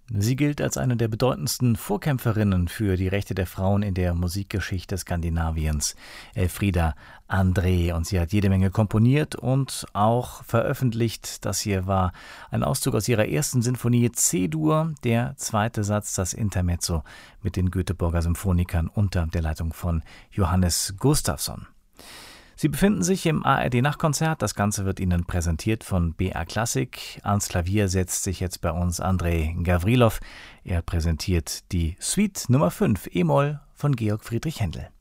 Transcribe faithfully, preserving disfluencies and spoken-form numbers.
Sie gilt als eine der bedeutendsten Vorkämpferinnen für die Rechte der Frauen in der Musikgeschichte Skandinaviens, Elfriede André. Und sie hat jede Menge komponiert und auch veröffentlicht. Das hier war ein Auszug aus ihrer ersten Sinfonie C-Dur, der zweite Satz, das Intermezzo mit den Göteborger Symphonikern unter der Leitung von Johannes Gustafsson. Sie befinden sich im A R D-Nachtkonzert. Das Ganze wird Ihnen präsentiert von B R Klassik. Ans Klavier setzt sich jetzt bei uns Andrei Gavrilov. Er präsentiert die Suite Nummer fünf E-Moll von Georg Friedrich Händel.